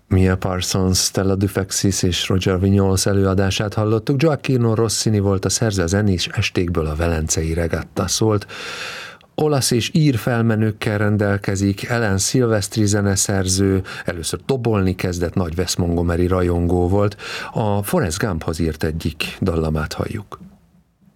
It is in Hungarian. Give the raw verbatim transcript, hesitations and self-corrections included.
Mia Parsons, Stella Dufeksis és Roger Vignoles előadását hallottuk. Gioacchino Rossini volt a szerző, a zenés estékből a Velencei Regatta szólt. Olasz és ír felmenőkkel rendelkezik, Ellen Silvestri zeneszerző, először dobolni kezdett, nagy Wes Montgomery rajongó volt. A Forrest Gumphoz írt egyik dallamát halljuk.